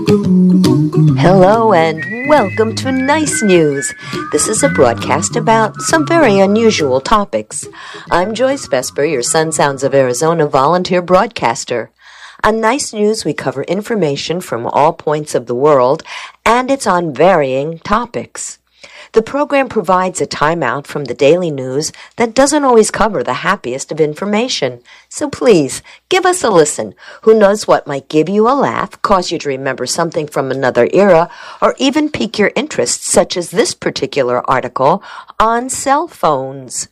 Hello and welcome to Nice News. This is a broadcast about some very unusual topics. I'm Joyce Vesper, your Sun Sounds of Arizona volunteer broadcaster. On Nice News, we cover information from all points of the world, and it's on varying topics. The program provides a timeout from the daily news that doesn't always cover the happiest of information. So please, give us a listen. Who knows what might give you a laugh, cause you to remember something from another era, or even pique your interest, such as this particular article on cell phones.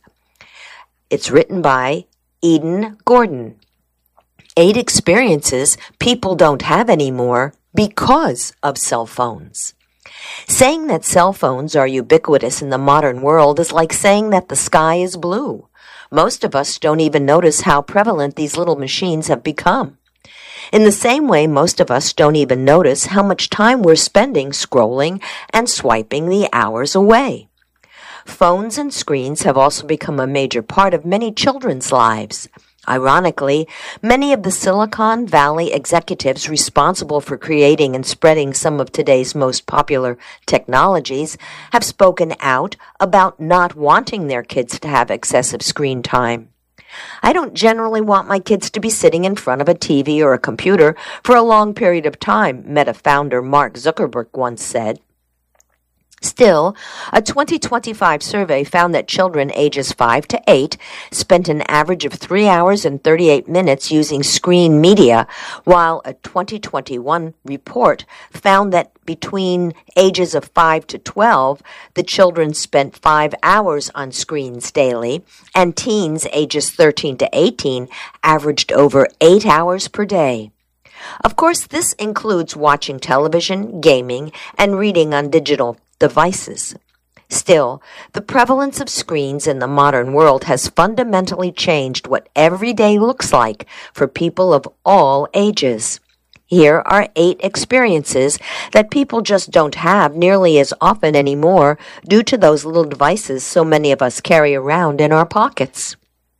It's written by Eden Gordon. 8 experiences people don't have anymore because of cell phones. Saying that cell phones are ubiquitous in the modern world is like saying that the sky is blue. Most of us don't even notice how prevalent these little machines have become. In the same way, most of us don't even notice how much time we're spending scrolling and swiping the hours away. Phones and screens have also become a major part of many children's lives. Ironically, many of the Silicon Valley executives responsible for creating and spreading some of today's most popular technologies have spoken out about not wanting their kids to have excessive screen time. I don't generally want my kids to be sitting in front of a TV or a computer for a long period of time, Meta founder Mark Zuckerberg once said. Still, a 2025 survey found that children ages 5 to 8 spent an average of 3 hours and 38 minutes using screen media, while a 2021 report found that between ages of 5 to 12, the children spent 5 hours on screens daily, and teens ages 13 to 18 averaged over 8 hours per day. Of course, this includes watching television, gaming, and reading on digital devices. Still, the prevalence of screens in the modern world has fundamentally changed what every day looks like for people of all ages. Here are 8 experiences that people just don't have nearly as often anymore due to those little devices so many of us carry around in our pockets.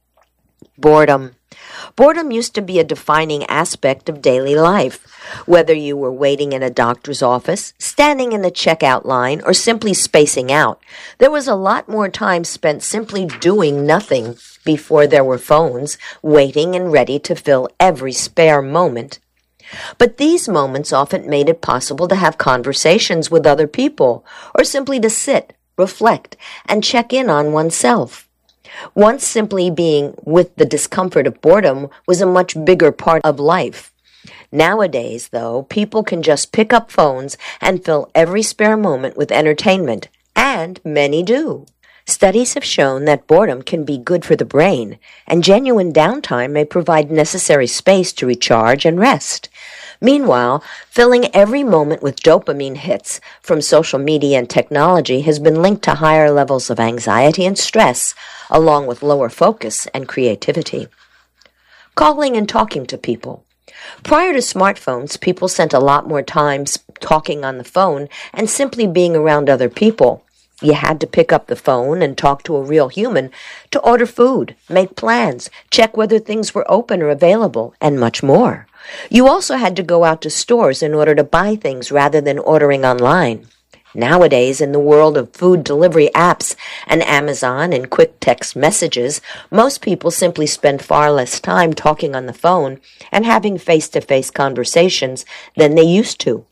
Boredom. Boredom used to be a defining aspect of daily life. Whether you were waiting in a doctor's office, standing in the checkout line, or simply spacing out, there was a lot more time spent simply doing nothing before there were phones, waiting and ready to fill every spare moment. But these moments often made it possible to have conversations with other people, or simply to sit, reflect, and check in on oneself. Once simply being with the discomfort of boredom was a much bigger part of life. Nowadays, though, people can just pick up phones and fill every spare moment with entertainment, and many do. Studies have shown that boredom can be good for the brain, and genuine downtime may provide necessary space to recharge and rest. Meanwhile, filling every moment with dopamine hits from social media and technology has been linked to higher levels of anxiety and stress, along with lower focus and creativity. Calling and talking to people. Prior to smartphones, people spent a lot more time talking on the phone and simply being around other people. You had to pick up the phone and talk to a real human to order food, make plans, check whether things were open or available, and much more. You also had to go out to stores in order to buy things rather than ordering online. Nowadays, in the world of food delivery apps and Amazon and quick text messages, most people simply spend far less time talking on the phone and having face-to-face conversations than they used to.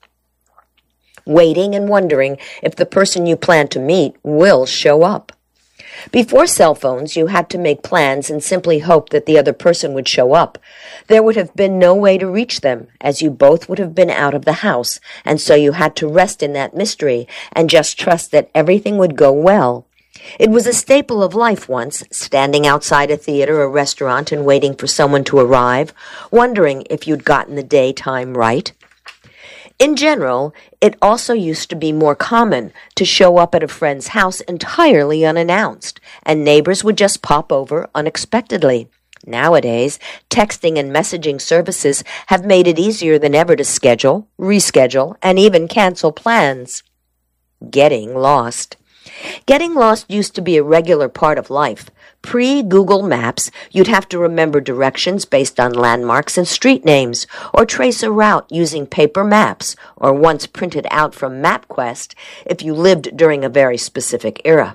Waiting and wondering if the person you plan to meet will show up. Before cell phones, you had to make plans and simply hope that the other person would show up. There would have been no way to reach them, as you both would have been out of the house, and so you had to rest in that mystery and just trust that everything would go well. It was a staple of life once, standing outside a theater or restaurant and waiting for someone to arrive, wondering if you'd gotten the daytime right. In general, it also used to be more common to show up at a friend's house entirely unannounced, and neighbors would just pop over unexpectedly. Nowadays, texting and messaging services have made it easier than ever to schedule, reschedule, and even cancel plans. Getting lost. Getting lost used to be a regular part of life. Pre-Google Maps, you'd have to remember directions based on landmarks and street names, or trace a route using paper maps, or once printed out from MapQuest if you lived during a very specific era.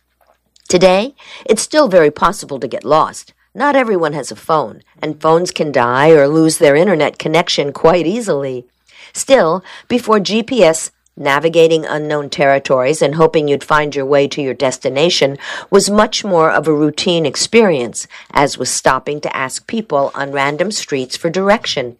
Today, it's still very possible to get lost. Not everyone has a phone, and phones can die or lose their internet connection quite easily. Still, before GPS, navigating unknown territories and hoping you'd find your way to your destination was much more of a routine experience, as was stopping to ask people on random streets for direction,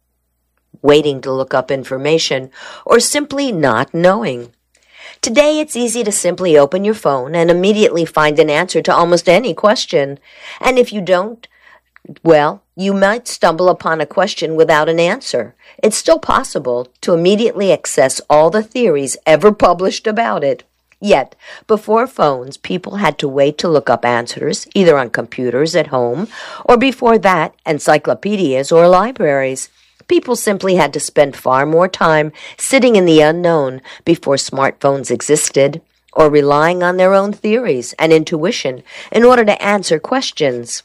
waiting to look up information, or simply not knowing. Today, it's easy to simply open your phone and immediately find an answer to almost any question. And if you don't, well, you might stumble upon a question without an answer. It's still possible to immediately access all the theories ever published about it. Yet, before phones, people had to wait to look up answers, either on computers at home, or before that, encyclopedias or libraries. People simply had to spend far more time sitting in the unknown before smartphones existed, or relying on their own theories and intuition in order to answer questions,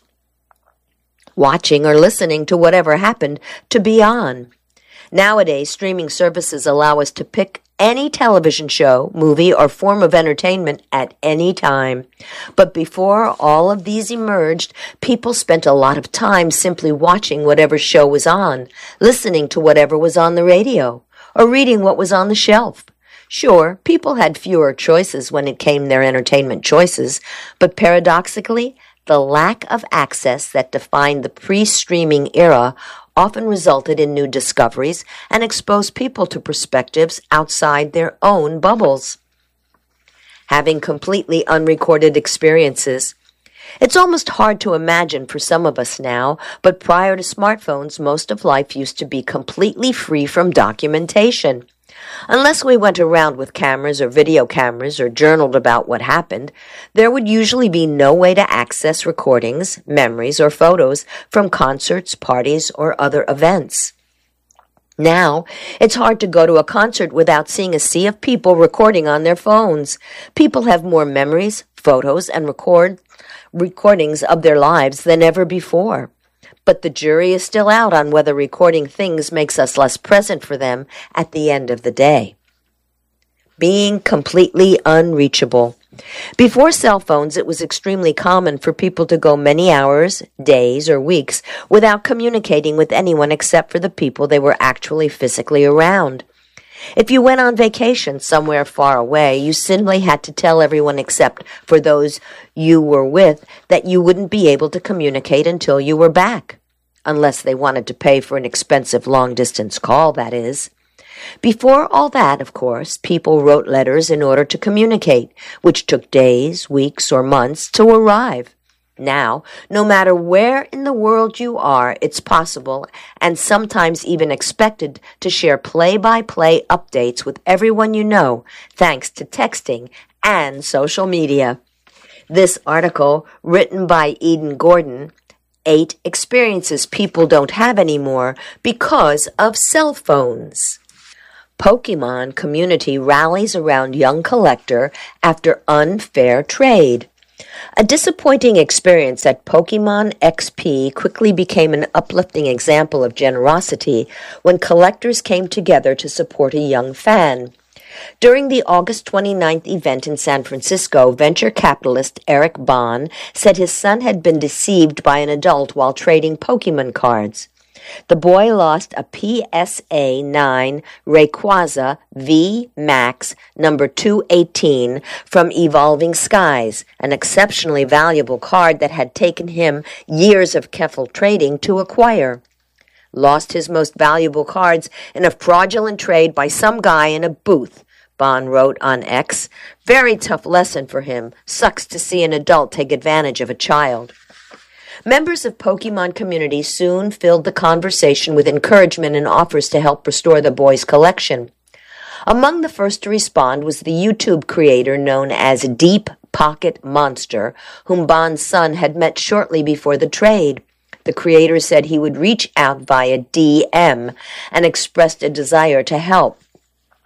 watching or listening to whatever happened to be on. Nowadays, streaming services allow us to pick any television show, movie, or form of entertainment at any time. But before all of these emerged, people spent a lot of time simply watching whatever show was on, listening to whatever was on the radio, or reading what was on the shelf. Sure, people had fewer choices when it came to their entertainment choices, but paradoxically, the lack of access that defined the pre-streaming era often resulted in new discoveries and exposed people to perspectives outside their own bubbles. Having completely unrecorded experiences. It's almost hard to imagine for some of us now, but prior to smartphones, most of life used to be completely free from documentation. Unless we went around with cameras or video cameras or journaled about what happened, there would usually be no way to access recordings, memories, or photos from concerts, parties, or other events. Now, it's hard to go to a concert without seeing a sea of people recording on their phones. People have more memories, photos, and recordings of their lives than ever before. But the jury is still out on whether recording things makes us less present for them at the end of the day. Being completely unreachable. Before cell phones, it was extremely common for people to go many hours, days, or weeks without communicating with anyone except for the people they were actually physically around. If you went on vacation somewhere far away, you simply had to tell everyone except for those you were with that you wouldn't be able to communicate until you were back, unless they wanted to pay for an expensive long-distance call, that is. Before all that, of course, people wrote letters in order to communicate, which took days, weeks, or months to arrive. Now, no matter where in the world you are, it's possible and sometimes even expected to share play-by-play updates with everyone you know, thanks to texting and social media. This article, written by Eden Gordon, 8 Experiences People Don't Have Anymore Because of Cell Phones. Pokemon community rallies around young collector after unfair trade. A disappointing experience at Pokemon XP quickly became an uplifting example of generosity when collectors came together to support a young fan. During the August 29th event in San Francisco, venture capitalist Eric Bahn said his son had been deceived by an adult while trading Pokemon cards. The boy lost a PSA 9 Rayquaza V Max number 218 from Evolving Skies, an exceptionally valuable card that had taken him years of careful trading to acquire. Lost his most valuable cards in a fraudulent trade by some guy in a booth, Bond wrote on X. Very tough lesson for him. Sucks to see an adult take advantage of a child. Members of Pokemon community soon filled the conversation with encouragement and offers to help restore the boy's collection. Among the first to respond was the YouTube creator known as Deep Pocket Monster, whom Bond's son had met shortly before the trade. The creator said he would reach out via DM and expressed a desire to help.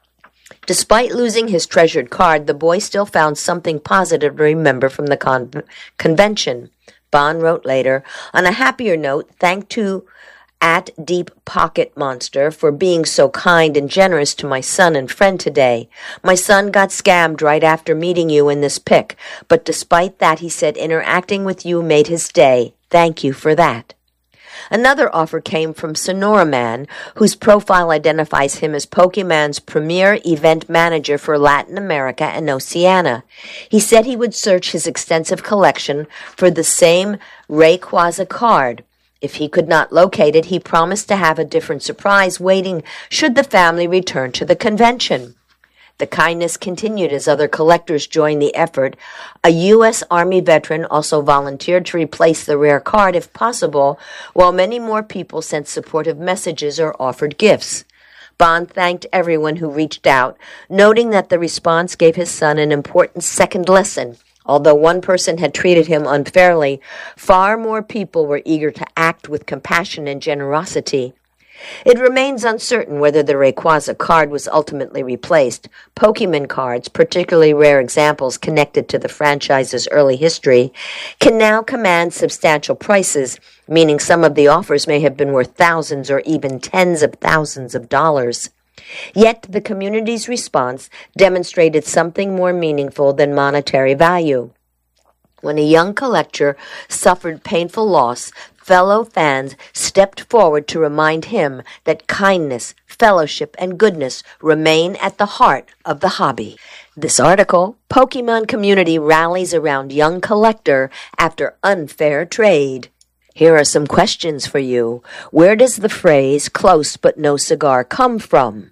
Despite losing his treasured card, the boy still found something positive to remember from the convention. Bond wrote later, on a happier note, thank to at Deep Pocket Monster for being so kind and generous to my son and friend today. My son got scammed right after meeting you in this pic, but despite that, he said interacting with you made his day. Thank you for that. Another offer came from Sonora Man, whose profile identifies him as Pokemon's premier event manager for Latin America and Oceania. He said he would search his extensive collection for the same Rayquaza card. If he could not locate it, he promised to have a different surprise waiting should the family return to the convention. The kindness continued as other collectors joined the effort. A U.S. Army veteran also volunteered to replace the rare card if possible, while many more people sent supportive messages or offered gifts. Bond thanked everyone who reached out, noting that the response gave his son an important second lesson. Although one person had treated him unfairly, far more people were eager to act with compassion and generosity. It remains uncertain whether the Rayquaza card was ultimately replaced. Pokemon cards, particularly rare examples connected to the franchise's early history, can now command substantial prices, meaning some of the offers may have been worth thousands or even tens of thousands of dollars. Yet the community's response demonstrated something more meaningful than monetary value. When a young collector suffered painful loss, fellow fans stepped forward to remind him that kindness, fellowship, and goodness remain at the heart of the hobby. This article, Pokemon Community Rallies Around Young Collector After Unfair Trade. Here are some questions for you. Where does the phrase, close but no cigar, come from?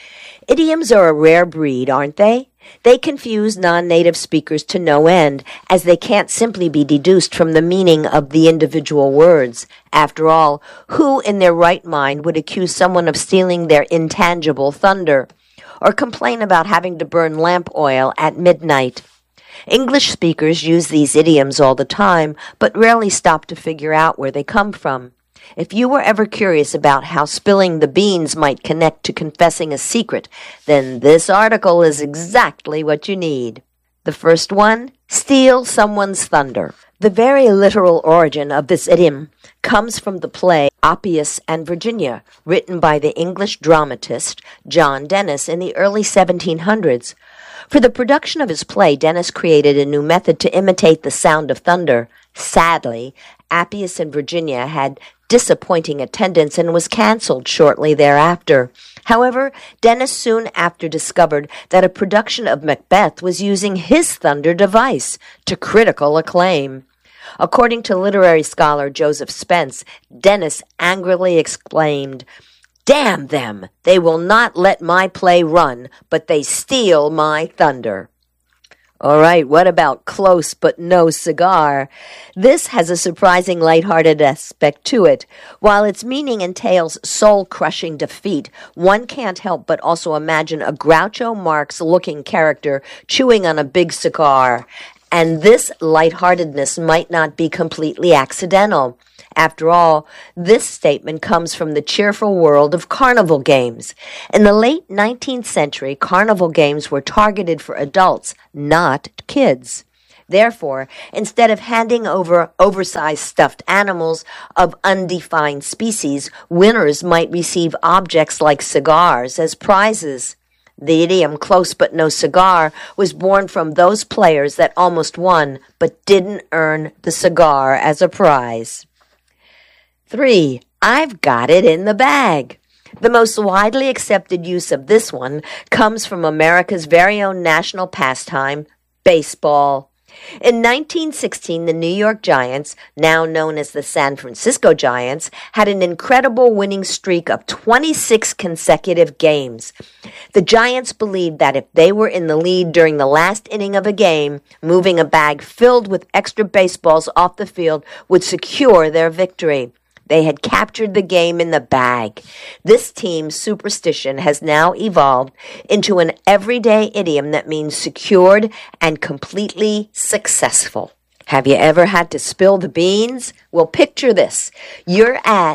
Idioms are a rare breed, aren't they? They confuse non-native speakers to no end, as they can't simply be deduced from the meaning of the individual words. After all, who in their right mind would accuse someone of stealing their intangible thunder, or complain about having to burn lamp oil at midnight? English speakers use these idioms all the time, but rarely stop to figure out where they come from. If you were ever curious about how spilling the beans might connect to confessing a secret, then this article is exactly what you need. The first one, steal someone's thunder. The very literal origin of this idiom comes from the play Appius and Virginia, written by the English dramatist John Dennis in the early 1700s. For the production of his play, Dennis created a new method to imitate the sound of thunder. Sadly, Appius and Virginia had disappointing attendance and was canceled shortly thereafter. However, Dennis soon after discovered that a production of Macbeth was using his thunder device to critical acclaim. According to literary scholar Joseph Spence, Dennis angrily exclaimed, "Damn them! They will not let my play run, but they steal my thunder." All right, what about close but no cigar? This has a surprising lighthearted aspect to it. While its meaning entails soul-crushing defeat, one can't help but also imagine a Groucho Marx-looking character chewing on a big cigar. And this lightheartedness might not be completely accidental. After all, this statement comes from the cheerful world of carnival games. In the late 19th century, carnival games were targeted for adults, not kids. Therefore, instead of handing over oversized stuffed animals of undefined species, winners might receive objects like cigars as prizes. The idiom close but no cigar was born from those players that almost won but didn't earn the cigar as a prize. 3. I've got it in the bag. The most widely accepted use of this one comes from America's very own national pastime, baseball. In 1916, the New York Giants, now known as the San Francisco Giants, had an incredible winning streak of 26 consecutive games. The Giants believed that if they were in the lead during the last inning of a game, moving a bag filled with extra baseballs off the field would secure their victory. They had captured the game in the bag. This team's superstition has now evolved into an everyday idiom that means secured and completely successful. Have you ever had to spill the beans? Well, picture this. You're at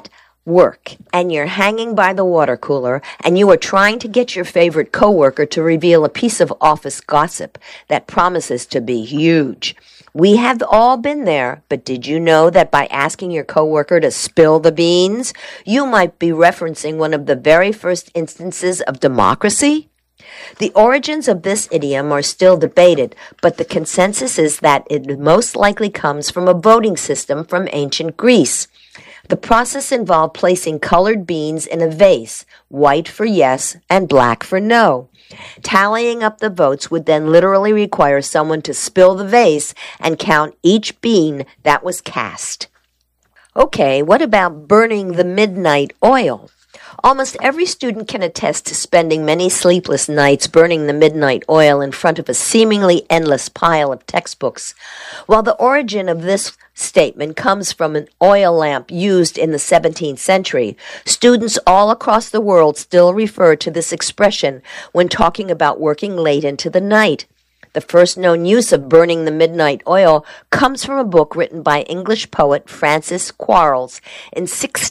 work and you're hanging by the water cooler and you are trying to get your favorite coworker to reveal a piece of office gossip that promises to be huge. We have all been there, but did you know that by asking your coworker to spill the beans, you might be referencing one of the very first instances of democracy? The origins of this idiom are still debated, but the consensus is that it most likely comes from a voting system from ancient Greece. The process involved placing colored beans in a vase, white for yes and black for no. Tallying up the votes would then literally require someone to spill the vase and count each bean that was cast. Okay, what about burning the midnight oil? Almost every student can attest to spending many sleepless nights burning the midnight oil in front of a seemingly endless pile of textbooks. While the origin of this statement comes from an oil lamp used in the 17th century, students all across the world still refer to this expression when talking about working late into the night. The first known use of burning the midnight oil comes from a book written by English poet Francis Quarles in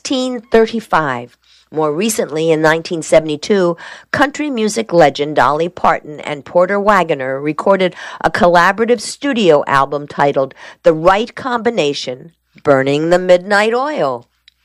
1635. More recently, in 1972, country music legend Dolly Parton and Porter Wagoner recorded a collaborative studio album titled The Right Combination, Burning the Midnight Oil.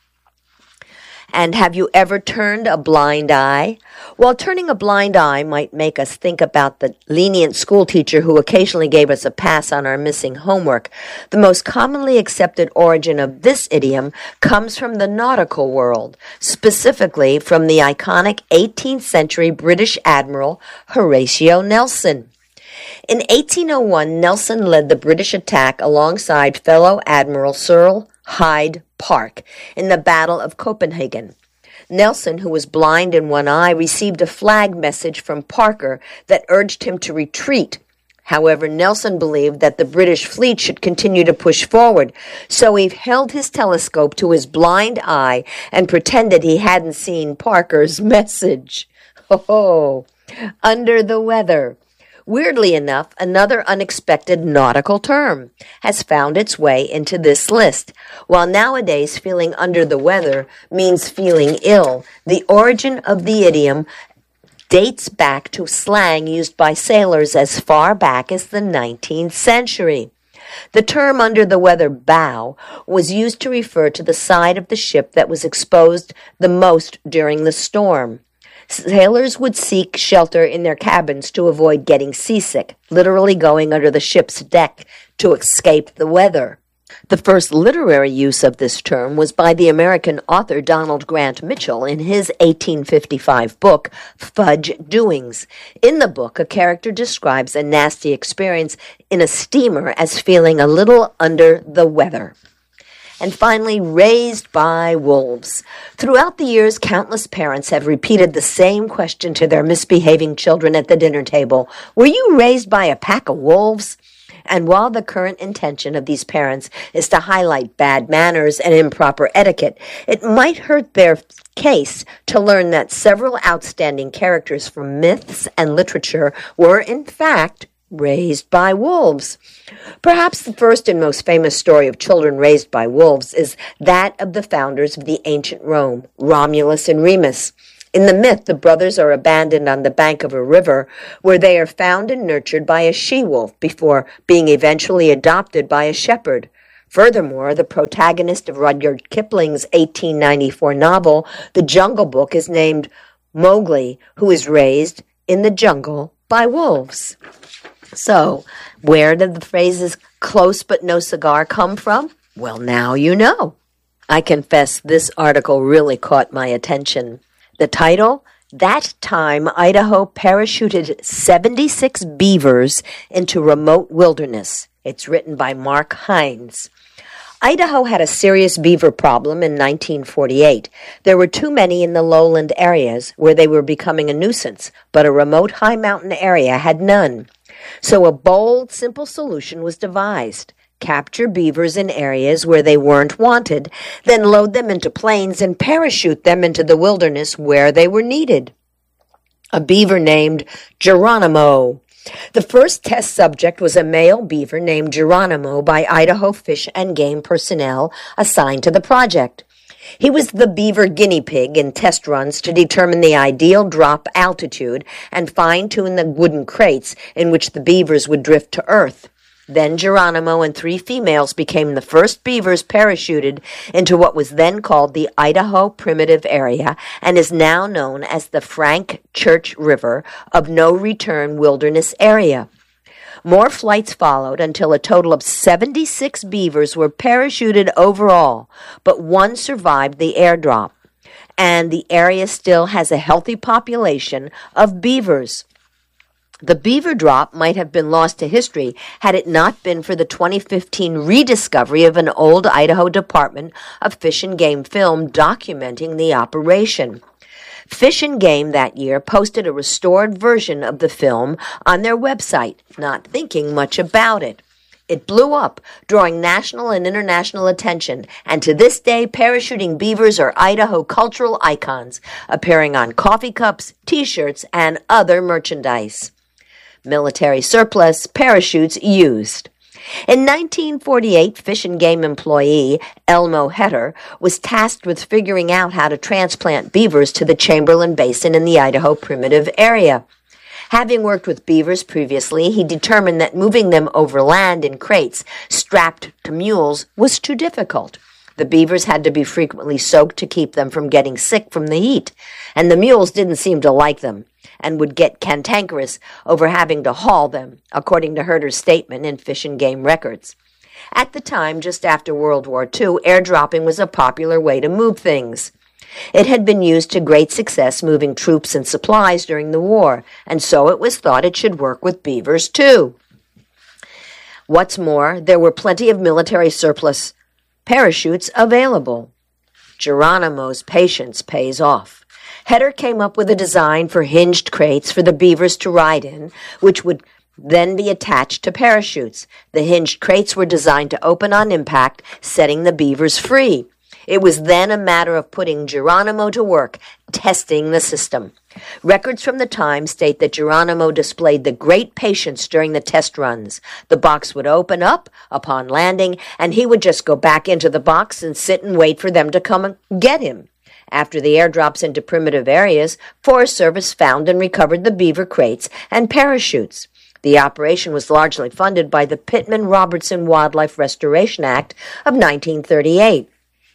And have you ever turned a blind eye? While turning a blind eye might make us think about the lenient school teacher who occasionally gave us a pass on our missing homework, the most commonly accepted origin of this idiom comes from the nautical world, specifically from the iconic 18th century British Admiral Horatio Nelson. In 1801, Nelson led the British attack alongside fellow Admiral Sir Hyde Park in the Battle of Copenhagen. Nelson, who was blind in one eye, received a flag message from Parker that urged him to retreat. However, Nelson believed that the British fleet should continue to push forward, so he held his telescope to his blind eye and pretended he hadn't seen Parker's message. Oh, under the weather. Weirdly enough, another unexpected nautical term has found its way into this list. While nowadays feeling under the weather means feeling ill, the origin of the idiom dates back to slang used by sailors as far back as the 19th century. The term under the weather bow was used to refer to the side of the ship that was exposed the most during the storm. Sailors would seek shelter in their cabins to avoid getting seasick, literally going under the ship's deck to escape the weather. The first literary use of this term was by the American author Donald Grant Mitchell in his 1855 book, Fudge Doings. In the book, a character describes a nasty experience in a steamer as feeling a little under the weather. And finally, raised by wolves. Throughout the years, countless parents have repeated the same question to their misbehaving children at the dinner table. Were you raised by a pack of wolves? And while the current intention of these parents is to highlight bad manners and improper etiquette, it might hurt their case to learn that several outstanding characters from myths and literature were, in fact, raised by wolves. Perhaps the first and most famous story of children raised by wolves is that of the founders of the ancient Rome, Romulus and Remus. In the myth, the brothers are abandoned on the bank of a river where they are found and nurtured by a she-wolf before being eventually adopted by a shepherd. Furthermore, the protagonist of Rudyard Kipling's 1894 novel, The Jungle Book, is named Mowgli, who is raised in the jungle by wolves. So, where did the phrases close but no cigar come from? Well, now you know. I confess this article really caught my attention. The title, That Time Idaho Parachuted 76 Beavers into Remote Wilderness. It's written by Mark Hines. Idaho had a serious beaver problem in 1948. There were too many in the lowland areas where they were becoming a nuisance, but a remote high mountain area had none. So a bold, simple solution was devised. Capture beavers in areas where they weren't wanted, then load them into planes and parachute them into the wilderness where they were needed. A beaver named Geronimo. The first test subject was a male beaver named Geronimo by Idaho Fish and Game personnel assigned to the project. He was the beaver guinea pig in test runs to determine the ideal drop altitude and fine-tune the wooden crates in which the beavers would drift to Earth. Then Geronimo and 3 females became the first beavers parachuted into what was then called the Idaho Primitive Area and is now known as the Frank Church River of No Return Wilderness Area. More flights followed until a total of 76 beavers were parachuted overall, but 1 survived the airdrop, and the area still has a healthy population of beavers. The beaver drop might have been lost to history had it not been for the 2015 rediscovery of an old Idaho Department of Fish and Game film documenting the operation. Fish and Game that year posted a restored version of the film on their website, not thinking much about it. It blew up, drawing national and international attention, and to this day, parachuting beavers are Idaho cultural icons, appearing on coffee cups, T-shirts, and other merchandise. Military surplus, parachutes used. In 1948, Fish and Game employee Elmo Hetter was tasked with figuring out how to transplant beavers to the Chamberlain Basin in the Idaho Primitive Area. Having worked with beavers previously, he determined that moving them over land in crates strapped to mules was too difficult. The beavers had to be frequently soaked to keep them from getting sick from the heat, and the mules didn't seem to like them and would get cantankerous over having to haul them, according to Herter's statement in Fish and Game records. At the time, just after World War II, airdropping was a popular way to move things. It had been used to great success moving troops and supplies during the war, and so it was thought it should work with beavers too. What's more, there were plenty of military surplus parachutes available. Geronimo's patience pays off. Hetter came up with a design for hinged crates for the beavers to ride in, which would then be attached to parachutes. The hinged crates were designed to open on impact, setting the beavers free. It was then a matter of putting Geronimo to work, testing the system. Records from the time state that Geronimo displayed the great patience during the test runs. The box would open up upon landing, and he would just go back into the box and sit and wait for them to come and get him. After the airdrops into primitive areas, Forest Service found and recovered the beaver crates and parachutes. The operation was largely funded by the Pittman-Robertson Wildlife Restoration Act of 1938.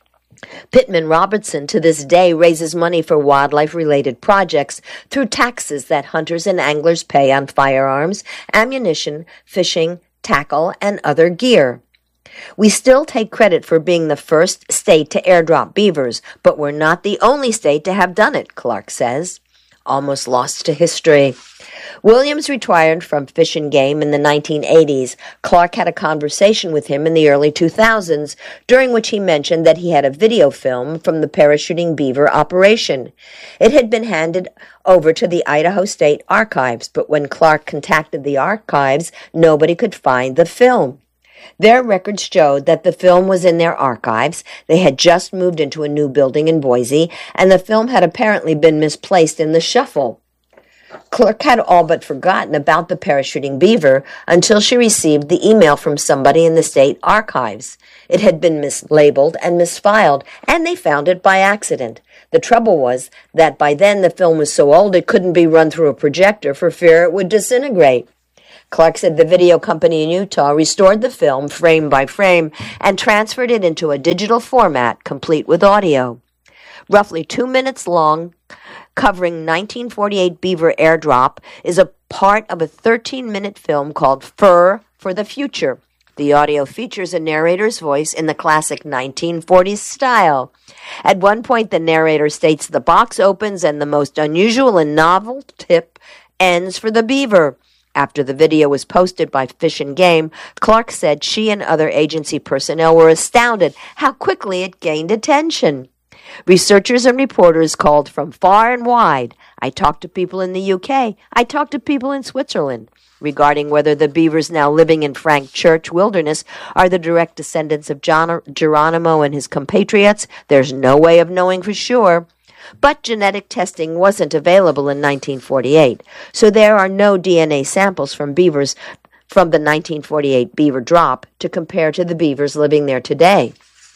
Pittman-Robertson to this day raises money for wildlife-related projects through taxes that hunters and anglers pay on firearms, ammunition, fishing, tackle, and other gear. We still take credit for being the first state to airdrop beavers, but we're not the only state to have done it, Clark says. Almost lost to history. Williams retired from Fish and Game in the 1980s. Clark had a conversation with him in the early 2000s, during which he mentioned that he had a video film from the parachuting beaver operation. It had been handed over to the Idaho State Archives, but when Clark contacted the archives, nobody could find the film. Their records showed that the film was in their archives. They had just moved into a new building in Boise, and the film had apparently been misplaced in the shuffle. Clark had all but forgotten about the parachuting beaver until she received the email from somebody in the state archives. It had been mislabeled and misfiled, and they found it by accident. The trouble was that by then the film was so old it couldn't be run through a projector for fear it would disintegrate. Clark said the video company in Utah restored the film frame by frame and transferred it into a digital format complete with audio. Roughly 2 minutes long, covering 1948 beaver airdrop, is a part of a 13-minute film called Fur for the Future. The audio features a narrator's voice in the classic 1940s style. At one point, the narrator states the box opens and the most unusual and novel tip ends for the beaver. After the video was posted by Fish and Game, Clark said she and other agency personnel were astounded how quickly it gained attention. Researchers and reporters called from far and wide. I talked to people in the UK. I talked to people in Switzerland. Regarding whether the beavers now living in Frank Church Wilderness are the direct descendants of Geronimo and his compatriots, there's no way of knowing for sure. But genetic testing wasn't available in 1948, so there are no DNA samples from beavers from the 1948 beaver drop to compare to the beavers living there today.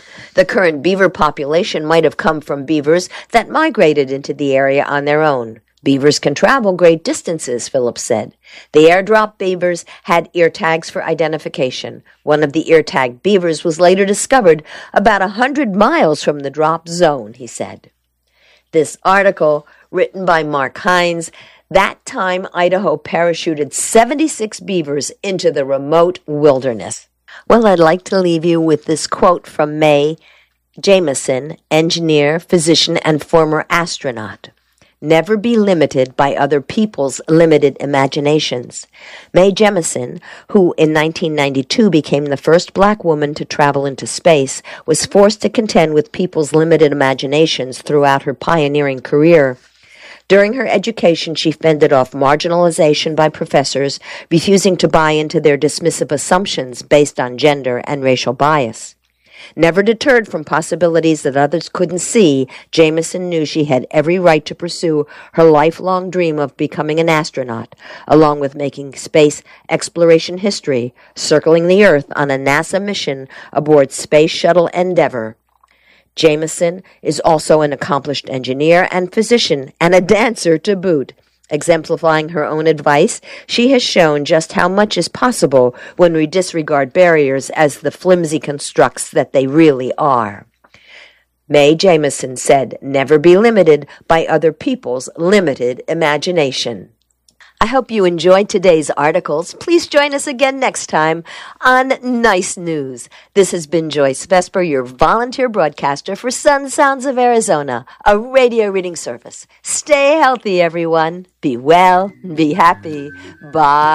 The current beaver population might have come from beavers that migrated into the area on their own. Beavers can travel great distances, Phillips said. The airdrop beavers had ear tags for identification. One of the ear-tagged beavers was later discovered about 100 miles from the drop zone, he said. This article, written by Mark Hines, that time Idaho parachuted 76 beavers into the remote wilderness. Well, I'd like to leave you with this quote from Mae Jemison, engineer, physician, and former astronaut. Never be limited by other people's limited imaginations. Mae Jemison, who in 1992 became the first black woman to travel into space, was forced to contend with people's limited imaginations throughout her pioneering career. During her education, she fended off marginalization by professors, refusing to buy into their dismissive assumptions based on gender and racial bias. Never deterred from possibilities that others couldn't see, Jemison knew she had every right to pursue her lifelong dream of becoming an astronaut, along with making space exploration history, circling the Earth on a NASA mission aboard Space Shuttle Endeavour. Jemison is also an accomplished engineer and physician, and a dancer to boot. Exemplifying her own advice, she has shown just how much is possible when we disregard barriers as the flimsy constructs that they really are. Mae Jemison said, "Never be limited by other people's limited imagination." I hope you enjoyed today's articles. Please join us again next time on Nice News. This has been Joyce Vesper, your volunteer broadcaster for Sun Sounds of Arizona, a radio reading service. Stay healthy, everyone. Be well, be happy. Bye.